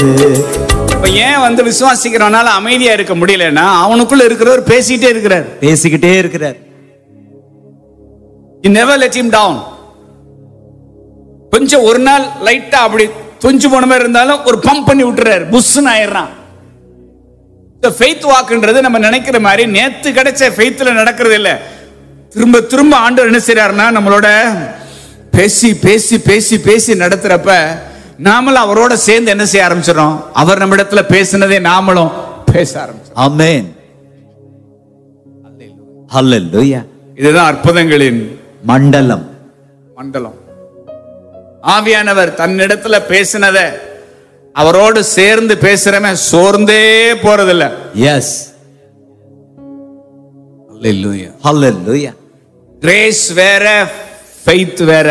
இப்ப ஏன் விசுவாசிக்கிறவனால அமைதியா இருக்க முடியலன்னா, அவனுக்குள்ள இருக்கிறவர் பேசிக்கிட்டே இருக்கிறார். You never let him down. கொஞ்சம் ஒரு நாள் லைட்டா அப்படி துஞ்சு போன மாதிரி இருந்தாலும் ஒரு பம்ப் பண்ணி விட்டுறாரு, புஷ்ன்னு ஆயிடுறான். இந்த ஃபெய்த் வாக்குன்றது நம்ம நினைக்கிற மாதிரி நேத்து கிடைச்ச ஃபெய்த்ல நடக்கிறது இல்ல. திரும்ப திரும்ப ஆண்டவர் என்ன செய்றாருன்னா, நம்மளோட பேசி பேசி பேசி பேசி நடத்துறப்ப நாமளும் அவரோட சேர்ந்து என்ன செய்ய ஆரம்பிச்சிடறோம், அவர் நம்ம இடத்துல பேசினதே நாமளும் பேச ஆரம்பிச்சோம். ஆமென். ஹல்லேலூயா. இதுதான் அற்புதங்களின் மண்டலம். ஆவியானவர் தன்னிடத்துல பேசினத அவரோடு சேர்ந்து பேசுறவன் சோர்ந்தே போறதில்ல. எஸ். ஹல்லேலூயா. ஹல்லேலூயா. கிரேஸ் வேற, ஃபெய்த் வேற.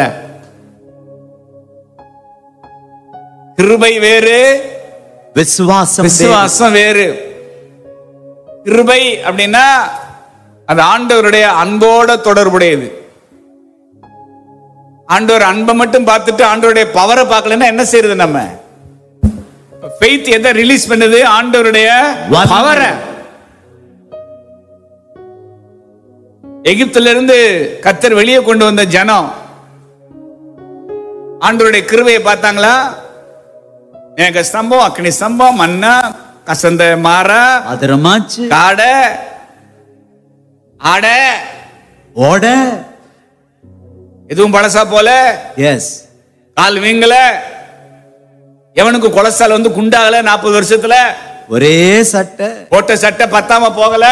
கிருபை வேறு, விசுவாசம் வேறு. கிருபை அப்படின்னா அது ஆண்டவருடைய அன்போட தொடர்புடையது. ஆண்டவர் அன்பை மட்டும் பார்த்துட்டு ஆண்டவருடைய பவரை பார்க்கலன்னா என்ன செய்யறது? நம்ம ஃபெய்த் எதை ரிலீஸ் பண்ணுது? ஆண்டவருடைய பவரை. எகிப்தில இருந்து கர்த்தர் வெளியே கொண்டு வந்த ஜனம் ஆண்டவருடைய கிருபையை பார்த்தாங்களா? மேக ஸ்தம்பம், அக்னி ஸ்தம்பம், மன்னா, கசந்த மாறா, அதிரமாச்சு, காட, ஆட, ஓட, எதுவும் பழசா போல. எஸ். கால் வீங்கல, எவனுக்கு கொலஸ்ட்ரால் குண்டாகல 40 வருஷத்துல. ஒரே சட்டை, போட்ட சட்டை பத்தாம போகல,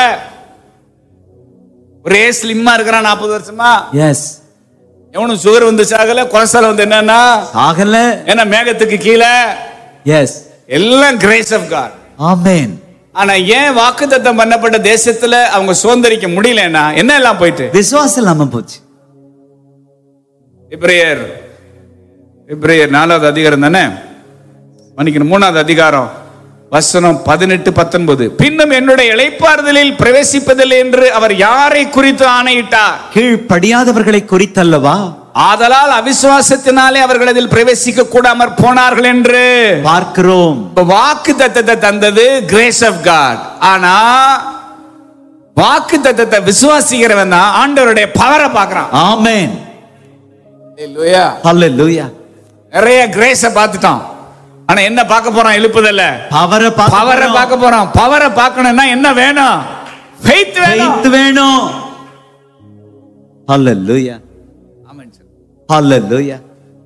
ஒரே ஸ்லிம்மா இருக்கிறான் 40 வருஷமா. எஸ். எவனும் சுகர் சாகல, கொலஸ்ட்ரால் என்னன்னா ஆகல, ஏன்னா மேகத்துக்கு கீழே. எஸ். எல்லாம் கிரேஸ் ஆஃப் காட். ஆமென். ஆனா ஏன் வாக்குத்தத்தம் பண்ணப்பட்ட தேசத்துல அவங்க சுதந்திரிக்க முடியலன்னா என்ன எல்லாம் போயிட்டு? விசுவாசம் இல்லாம போச்சு. எபிரேயர் 4வது அதிகாரம் தானே, மன்னிக்கணும் 3வது அதிகாரம் வசனம் 18-19. பின்னும் என்னுடைய இளைப்பாறுதலில் பிரவேசிப்பதில்லை என்று அவர் யாரை குறித்து ஆணையிட்டார்? கீழ்ப்படியாதவர்களை குறித்தல்லவா? ஆதலால் அவிசுவாசத்தினாலே அவர்கள் அதில் பிரவேசிக்க கூடாமற் போனார்கள் என்று பார்க்கிறோம். வாக்குத்தத்தத்தை தந்தது கிரேஸ் ஆஃப் காட். ஆனா வாக்குத்தத்தத்தை விசுவாசிக்கிறவன் தான் ஆண்டவருடைய பவரை பார்க்கறான். ஆமென். ஹல்லேலூயா. ஹல்லேலூயா. நிறைய கிரேஸ பார்த்துட்டான். ஆனா என்ன பார்க்க போறான்? எழுப்புதல்ல. பவரை பார்க்க போறான். பவரை பார்க்கணும்னா என்ன வேணும்? ஃபெய்த் வேணும். ஹல்லேலூயா. ஆமென். ஹல்லேலூயா.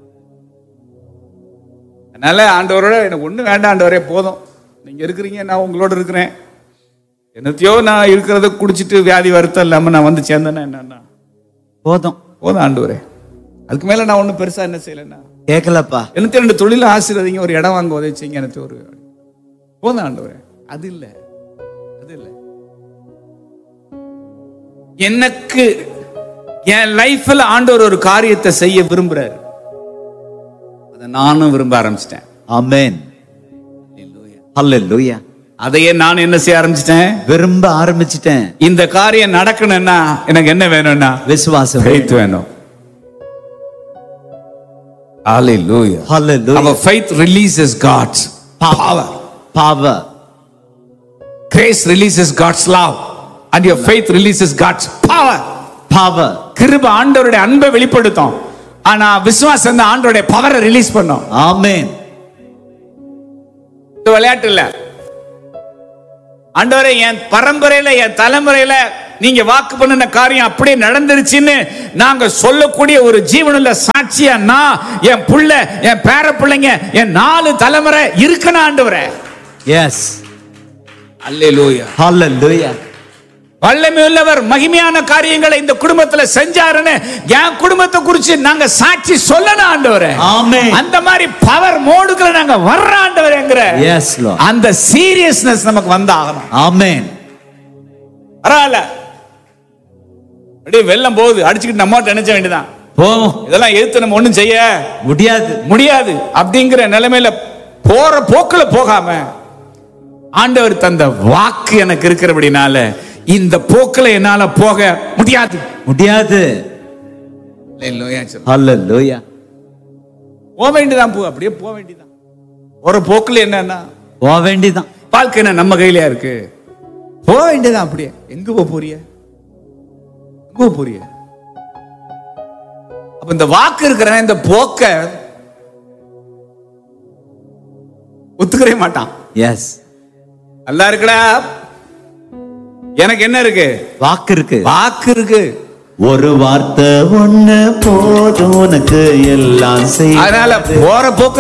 அதனால ஆண்டவரோட எனக்கு ஒண்ணு வேண்டாம், ஆண்டவரே போதும், நீங்க இருக்கிறீங்க, நான் உங்களோட இருக்கிறேன். என்னத்தையோ நான் இருக்கிறத குடிச்சிட்டு வியாதி வருத்தம் இல்லாம நான் சேர்ந்தேன்னா என்னன்னா போதும் ஆண்டவரே, அதுக்கு மேல நான் ஒண்ணும் பெருசா என்ன செய்யலன்னா கேட்கலப்பா. எனக்கு 2 தொழில ஆசீர்வதிங்க, ஒரு இடம் வாங்க உதவிச்சிங்க, எனக்கு ஒரு போதும் ஆண்டவரே. அது இல்ல எனக்கு என் லைஃப்ல ஆண்டவர் ஒரு காரியத்தை செய்ய விரும்புறாரு, அதை நானும் விரும்ப ஆரம்பிச்சிட்டேன். ஆமென். ஹல்லேலூயா. அதையே நான் என்ன செய்ய ஆரம்பிச்சிட்டேன்? விரும்ப ஆரம்பிச்சிட்டேன். இந்த காரியம் நடக்கணும்னா எனக்கு என்ன வேணும்னா விசுவாசம், ஃபெய்த் வேணும். Hallelujah. Hallelujah. Our faith releases God's power. Grace releases God's love and your faith releases God's power. கிருபை ஆண்டவருடைய அன்பை வெளிப்படுத்தும், ஆனா விசுவாசம் தான் ஆண்டவருடைய பவரை ரிலீஸ் பண்ணும். ஆமென். இது விளையாட்டு இல்ல. ஆண்டவரே என் பரம்பரையில என் தலைமுறையில நீங்க வாக்கு பண்ணின காரியம் அப்படியே நடந்துருச்சுன்னு நாங்க சொல்லக்கூடிய ஒரு ஜீவனுள்ள சாட்சியா நான், என் புள்ள, என் பேர பிள்ளைங்க, என் 4 தலைமுறை இருக்கணும் ஆண்டவரே. எஸ். அல்லேலூயா. ஹல்லேலூயா. வல்லமையுள்ளவர் மகிமையான காரியங்களை இந்த குடும்பத்துல செஞ்சாருன்னு என் குடும்பத்தை குறித்து நாங்க சாட்சி சொல்லணும் ஆண்டவரே. ஆமென். அந்த மாதிரி பவர் மோடுக்குள்ள நாங்க வர்ற ஆண்டவரேங்கற எஸ் லார்ட், அந்த சீரியஸ்னஸ் நமக்கு வந்தாகணும். ஆமென். பரவாயில்ல, அப்படியே வெள்ளம் போகுது, அடிச்சுக்கிட்டு நம்ம நினைச்ச வேண்டியதான், போவோம், இதெல்லாம் எதிர்த்து நம்ம ஒண்ணும் செய்ய முடியாது அப்படிங்கிற நிலைமையில போற போக்குல போகாம ஆண்டவர் தந்த வாக்கு எனக்கு இருக்கிறபடினால இந்த போக்குல என்னால போக முடியாது. ஹல்லேலூயா. போக வேண்டியதான், அப்படியே போக வேண்டியதான். ஒரு போக்குல என்னன்னா போக வேண்டிதான். வாழ்க்கை என்ன நம்ம கையிலயா இருக்கு? போக வேண்டியதான். அப்படியே எங்க போறிய? எங்க போறிய? அப்ப இந்த வாக்கு இருக்கிற இந்த போக்க ஒத்துக்கவே மாட்டான். எஸ், நல்லா இருக்குடா, எனக்கு என்ன இருக்கு? வாக்கு இருக்கு. வாக்கு இருக்கு. ஒரு வார்த்தை ஒண்ணு போதும் உனக்கு எல்லாம் செய். அதனால போற போக்கு